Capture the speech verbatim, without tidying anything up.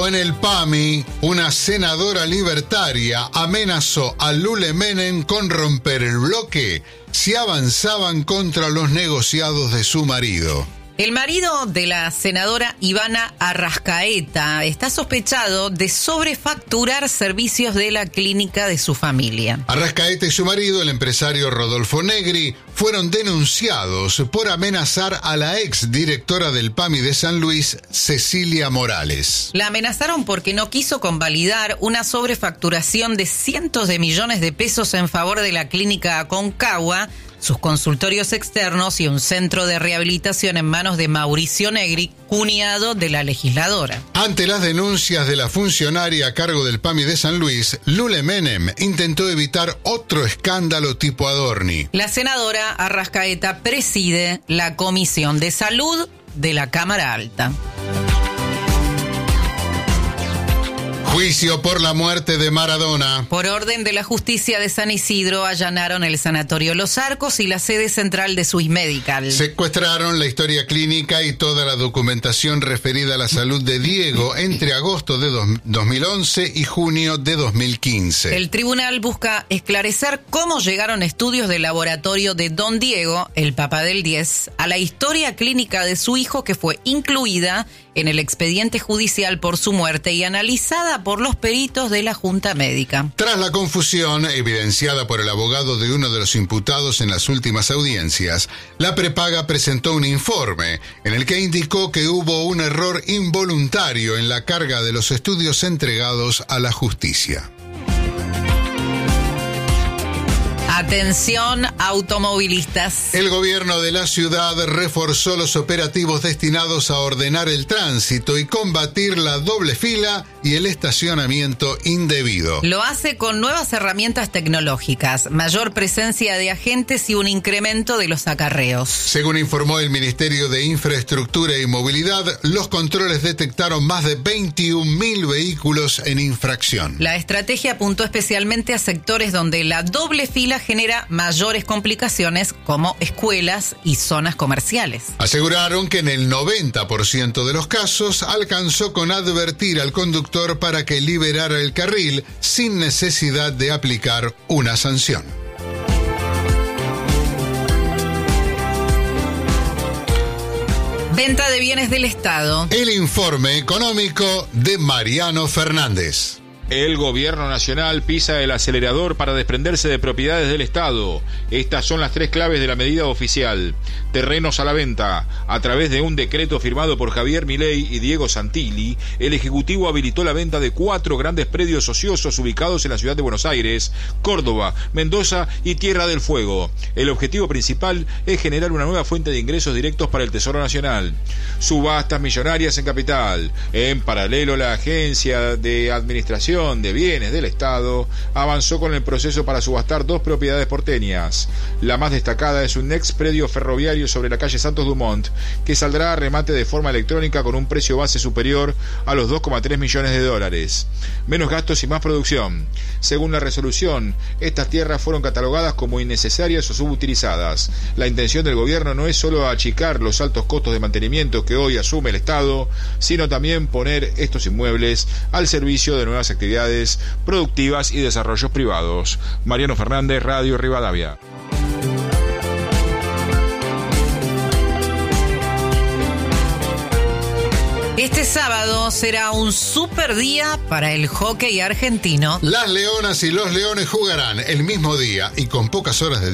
Pero en el P A M I, una senadora libertaria amenazó a Lule Menem con romper el bloque si avanzaban contra los negociados de su marido. El marido de la senadora Ivana Arrascaeta está sospechado de sobrefacturar servicios de la clínica de su familia. Arrascaeta y su marido, el empresario Rodolfo Negri, fueron denunciados por amenazar a la ex directora del P A M I de San Luis, Cecilia Morales. La amenazaron porque no quiso convalidar una sobrefacturación de cientos de millones de pesos en favor de la clínica Aconcagua, sus consultorios externos y un centro de rehabilitación en manos de Mauricio Negri, cuñado de la legisladora. Ante las denuncias de la funcionaria a cargo del P A M I de San Luis, Lule Menem intentó evitar otro escándalo tipo Adorni. La senadora Arrascaeta preside la Comisión de Salud de la Cámara Alta. Juicio por la muerte de Maradona. Por orden de la justicia de San Isidro, allanaron el sanatorio Los Arcos y la sede central de Swiss Medical. Secuestraron la historia clínica y toda la documentación referida a la salud de Diego entre agosto de dos mil once y junio de dos mil quince. El tribunal busca esclarecer cómo llegaron estudios del laboratorio de Don Diego, el papá del diez, a la historia clínica de su hijo, que fue incluida en el expediente judicial por su muerte y analizada por los peritos de la Junta Médica. Tras la confusión evidenciada por el abogado de uno de los imputados en las últimas audiencias, la prepaga presentó un informe en el que indicó que hubo un error involuntario en la carga de los estudios entregados a la justicia. Atención, automovilistas. El gobierno de la ciudad reforzó los operativos destinados a ordenar el tránsito y combatir la doble fila y el estacionamiento indebido. Lo hace con nuevas herramientas tecnológicas, mayor presencia de agentes y un incremento de los acarreos. Según informó el Ministerio de Infraestructura y Movilidad, los controles detectaron más de veintiún mil vehículos en infracción. La estrategia apuntó especialmente a sectores donde la doble fila genera mayores complicaciones, como escuelas y zonas comerciales. Aseguraron que en el noventa por ciento de los casos alcanzó con advertir al conductor para que liberara el carril sin necesidad de aplicar una sanción. Venta de bienes del Estado. El informe económico de Mariano Fernández. El gobierno nacional pisa el acelerador para desprenderse de propiedades del Estado. Estas son las tres claves de la medida oficial. Terrenos a la venta. A través de un decreto firmado por Javier Milei y Diego Santilli, el Ejecutivo habilitó la venta de cuatro grandes predios ociosos ubicados en la ciudad de Buenos Aires, Córdoba, Mendoza y Tierra del Fuego. El objetivo principal es generar una nueva fuente de ingresos directos para el Tesoro Nacional. Subastas millonarias en capital. En paralelo, la Agencia de Administración de Bienes del Estado avanzó con el proceso para subastar dos propiedades porteñas. La más destacada es un ex predio ferroviario sobre la calle Santos Dumont, que saldrá a remate de forma electrónica con un precio base superior a los dos coma tres millones de dólares. Menos gastos y más producción. Según la resolución, estas tierras fueron catalogadas como innecesarias o subutilizadas. La intención del gobierno no es solo achicar los altos costos de mantenimiento que hoy asume el Estado, sino también poner estos inmuebles al servicio de nuevas actividades actividades productivas y desarrollos privados. Mariano Fernández, Radio Rivadavia. Este sábado será un super día para el hockey argentino. Las Leonas y los Leones jugarán el mismo día y con pocas horas de